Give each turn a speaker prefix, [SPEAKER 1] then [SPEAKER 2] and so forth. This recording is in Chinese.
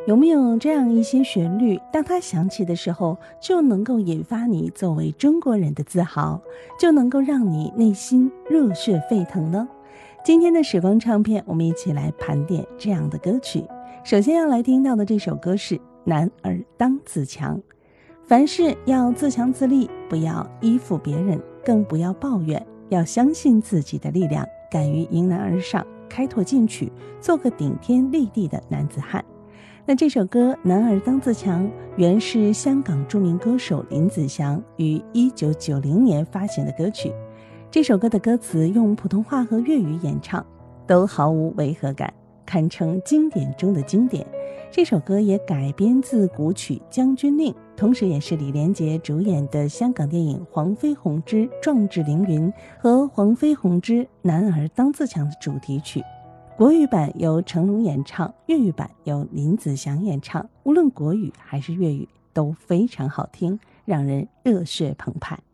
[SPEAKER 1] 有没有这样一些旋律，当它响起的时候，就能够引发你作为中国人的自豪，就能够让你内心热血沸腾呢？今天的时光唱片，我们一起来盘点这样的歌曲。首先要来听到的这首歌是《男儿当自强》。凡事要自强自立，不要依附别人，更不要抱怨，要相信自己的力量，敢于迎难而上，开拓进取，做个顶天立地的男子汉。那这首歌《男儿当自强》原是香港著名歌手林子祥于1990年发行的歌曲。这首歌的歌词用普通话和粤语演唱，都毫无违和感，堪称经典中的经典。这首歌也改编自古曲《将军令》，同时也是李连杰主演的香港电影《黄飞鸿之壮志凌云》和《黄飞鸿之男儿当自强》的主题曲。国语版由成龙演唱，粤语版由林子祥演唱，无论国语还是粤语都非常好听，让人热血澎湃。